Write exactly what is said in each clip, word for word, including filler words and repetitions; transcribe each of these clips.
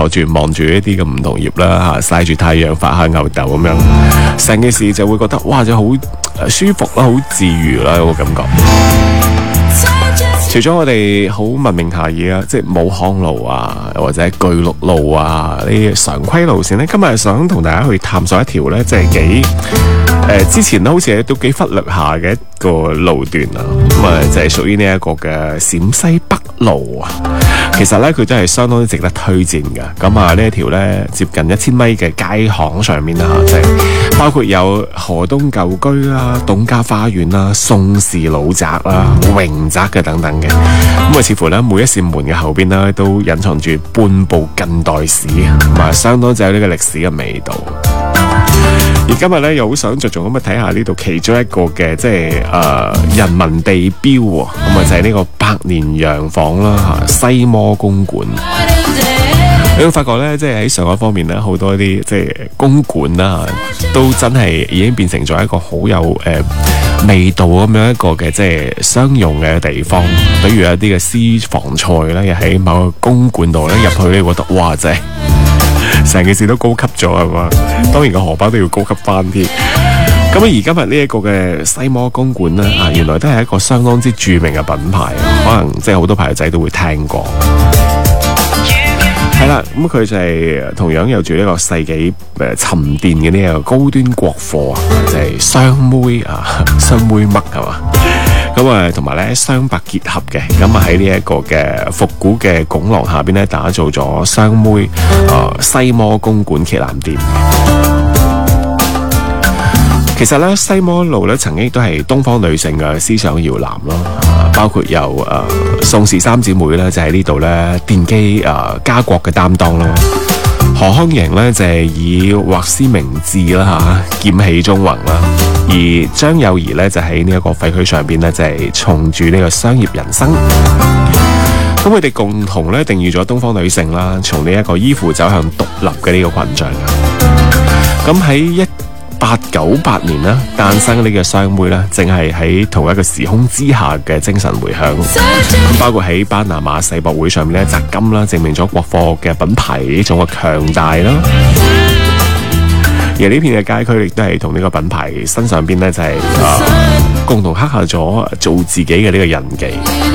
坐住望住一啲嘅梧桐葉啦，嚇曬住太陽發下吽哣咁樣，成件事就會覺得哇，就好舒服啦，好治癒啦，個感覺。除咗我哋好聞名遐邇啊，即係武康路啊，或者巨鹿路啊呢啲常規路線呢，今日想同大家去探索一條呢，即係幾誒之前咧好似都幾忽略下嘅一個路段啊，咁啊就係屬於呢一個嘅陝西北路啊。其實呢，佢真係相當之值得推薦嘅。咁啊呢一條呢，接近一千米嘅街巷上面啦，即係包括有河東舊居啦、董家花園啦、宋氏老宅啦、榮宅嘅等等嘅。咁啊似乎呢，每一扇門嘅後邊呢，都隱藏住半部近代史，咁啊相當之有呢個歷史嘅味道。而今日咧又好想着重咁啊睇下呢度其中一個嘅即係誒、呃、人民地標喎，咁啊就係呢個百年洋房啦嚇，西摩公館。你會發覺咧，即係喺上海方面咧，好多啲即係公館啦，都真係已經變成咗一個好有誒、呃、味道咁樣一個嘅即係商用嘅地方。比如一啲嘅私房菜咧，又喺某個公館度咧入去咧，覺得哇真係〜成件事都高級咗係嘛，當然個荷包都要高級翻啲。咁而今日呢一個嘅西摩公館呢，啊，原來都係一個相當之著名嘅品牌，可能即係好多朋友仔都會聽過。係啦，咁佢就係同樣有住呢個世紀誒沉澱嘅呢個高端國貨啊，就係、是、雙妹啊，雙妹嘜係嘛。咁啊，同埋咧雙白結合嘅，咁啊喺呢一個嘅復古嘅拱廊下邊咧，打造咗雙妹啊、呃、西摩公館旗艦店。其實咧，西摩路咧曾經都係東方女性嘅思想搖籃咯，包括有誒、呃、宋氏三姊妹咧，就喺呢度咧奠基誒家國嘅擔當咯。何康盈咧就係、是、以畫師明志啦嚇，劍起中宏啦。而張幼儀咧就喺呢一個廢墟上邊咧，就係、是、從住呢個商業人生。咁佢哋共同咧定義咗東方女性啦，從呢一個依附走向獨立嘅呢個群像。咁喺一八九八年啦，誕生呢個雙妹啦，正係喺同一個時空之下嘅精神回響。咁包括喺巴拿馬世博會上面咧摘金啦，證明咗國貨嘅品牌呢種嘅強大啦。而呢片嘅街區亦都係同呢個品牌身上邊咧就係、是呃、共同刻下咗做自己嘅呢個印記。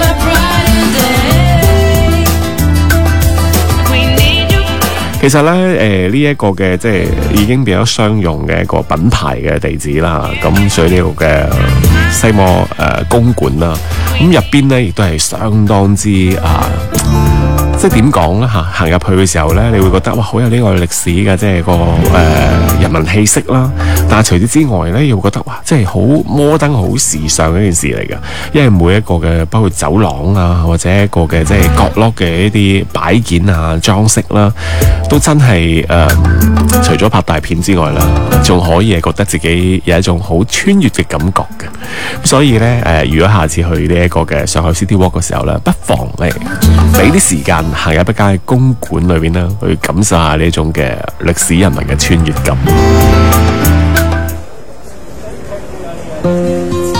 其實咧，誒呢一個嘅即係已經變咗商用嘅一個品牌嘅地址啦。咁所以呢個嘅西摩誒、呃、公館啦，咁入邊咧亦都係相當之啊。即係點講咧嚇？行入去嘅時候咧，你會覺得哇，好有呢個歷史嘅，即係個誒、呃、人民氣息啦。但係除此之外咧，又會覺得哇，即係好摩登、好時尚嘅一件事嚟㗎。因為每一個嘅包括走廊啊，或者一個嘅即係角落嘅一啲擺件啊、裝飾啦，都真係誒、呃，除咗拍大片之外啦，仲可以係覺得自己有一種好穿越嘅感覺嘅。所以咧誒、呃，如果下次去呢一個嘅上海 City Walk 嘅時候咧，不妨嚟俾啲時間行入一間公館裏邊啦，去感受下呢種嘅歷史人民嘅穿越感。